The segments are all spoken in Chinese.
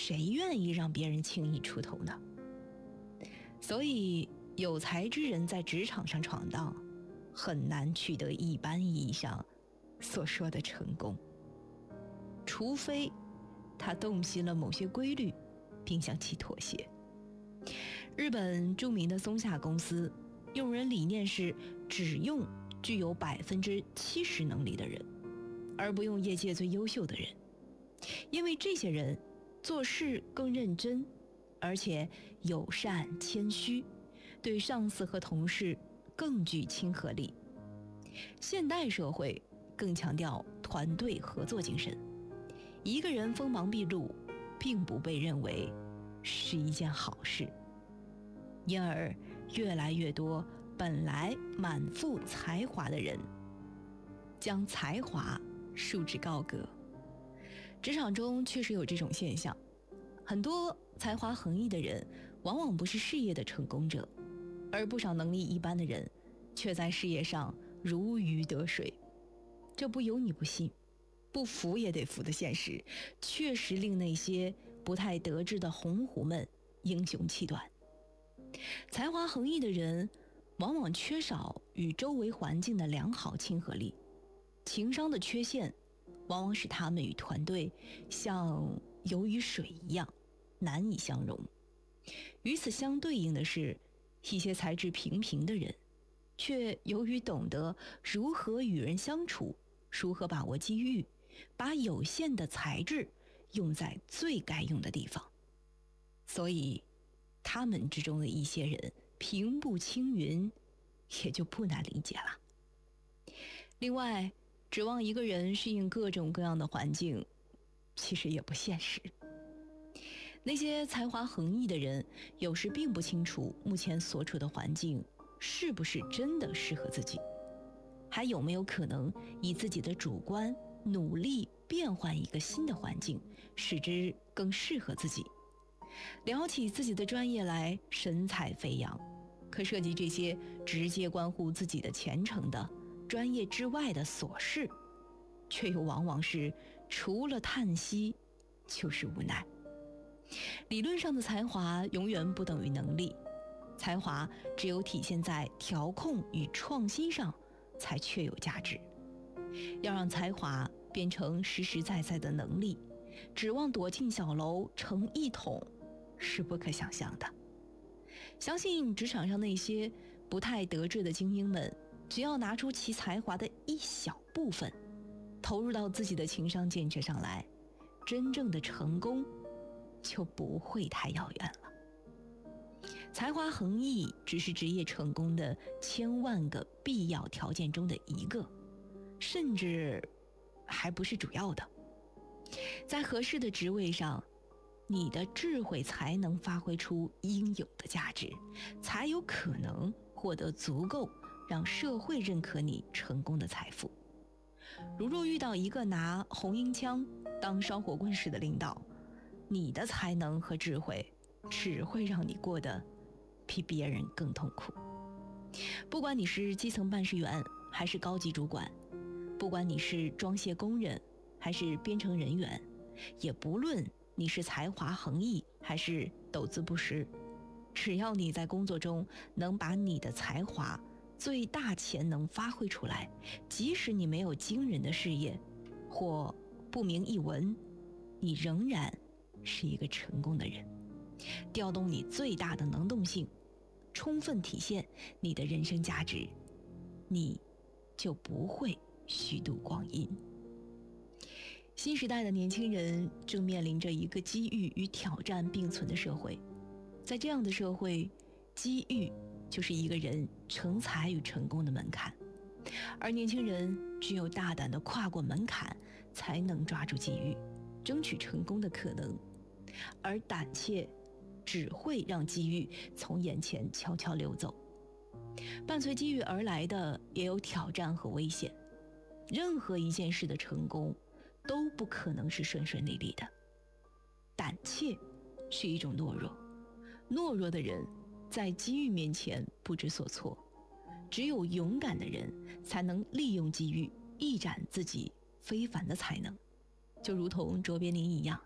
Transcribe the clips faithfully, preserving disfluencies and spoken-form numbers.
谁愿意让别人轻易出头呢？所以有才之人在职场上闯荡，很难取得一般意义上所说的成功，除非他洞悉了某些规律并向其妥协。日本著名的松下公司用人理念是只用具有百分之七十能力的人，而不用业界最优秀的人，因为这些人做事更认真，而且友善谦虚，对上司和同事更具亲和力。现代社会更强调团队合作精神，一个人锋芒毕露并不被认为是一件好事，因而越来越多本来满腹才华的人将才华束之高阁。职场中确实有这种现象，很多才华横溢的人往往不是事业的成功者，而不少能力一般的人却在事业上如鱼得水。这不由你不信，不服也得服的现实，确实令那些不太得志的红狐们英雄气短。才华横溢的人往往缺少与周围环境的良好亲和力，情商的缺陷往往使他们与团队像油与水一样难以相融。与此相对应的是，一些才智平平的人却由于懂得如何与人相处，如何把握机遇，把有限的才智用在最该用的地方，所以他们之中的一些人平步青云也就不难理解了。另外，指望一个人适应各种各样的环境其实也不现实。那些才华横溢的人有时并不清楚目前所处的环境是不是真的适合自己，还有没有可能以自己的主观努力变换一个新的环境，使之更适合自己。聊起自己的专业来神采飞扬，可涉及这些直接关乎自己的前程的专业之外的琐事，却又往往是除了叹息就是无奈。理论上的才华永远不等于能力，才华只有体现在调控与创新上才确有价值。要让才华变成实实在在的能力，指望躲进小楼成一统是不可想象的。相信职场上那些不太得志的精英们，只要拿出其才华的一小部分，投入到自己的情商建设上来，真正的成功就不会太遥远了。才华横溢只是职业成功的千万个必要条件中的一个，甚至还不是主要的。在合适的职位上，你的智慧才能发挥出应有的价值，才有可能获得足够让社会认可你成功的财富。如若遇到一个拿红缨枪当烧火棍式的领导，你的才能和智慧只会让你过得比别人更痛苦。不管你是基层办事员还是高级主管，不管你是装卸工人还是编程人员，也不论你是才华横溢还是斗资不实，只要你在工作中能把你的才华最大潜能发挥出来，即使你没有惊人的事业或不名一文，你仍然是一个成功的人。调动你最大的能动性，充分体现你的人生价值，你就不会虚度光阴。新时代的年轻人正面临着一个机遇与挑战并存的社会，在这样的社会，机遇就是一个人成才与成功的门槛，而年轻人只有大胆地跨过门槛，才能抓住机遇，争取成功的可能。而胆怯只会让机遇从眼前悄悄溜走。伴随机遇而来的也有挑战和危险，任何一件事的成功都不可能是顺顺利利的。胆怯是一种懦弱，懦弱的人在机遇面前不知所措，只有勇敢的人才能利用机遇，一展自己非凡的才能。就如同卓别林一样，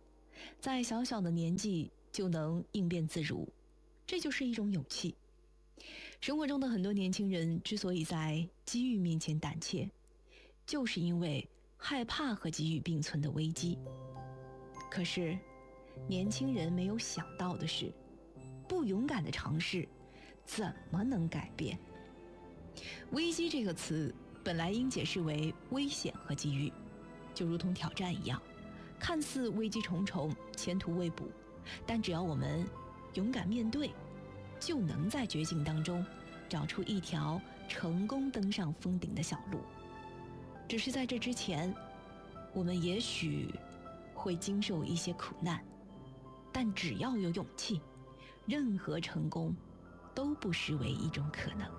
在小小的年纪就能应变自如，这就是一种勇气。生活中的很多年轻人之所以在机遇面前胆怯，就是因为害怕和机遇并存的危机。可是年轻人没有想到的是，不勇敢的尝试怎么能改变？危机这个词本来应解释为危险和机遇，就如同挑战一样，看似危机重重，前途未卜，但只要我们勇敢面对，就能在绝境当中找出一条成功登上峰顶的小路。只是在这之前，我们也许会经受一些苦难，但只要有勇气，任何成功都不失为一种可能。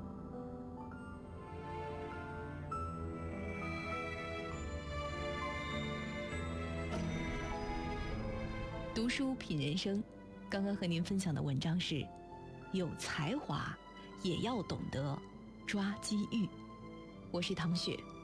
读书品人生，刚刚和您分享的文章是：有才华也要懂得抓机遇。我是唐雪。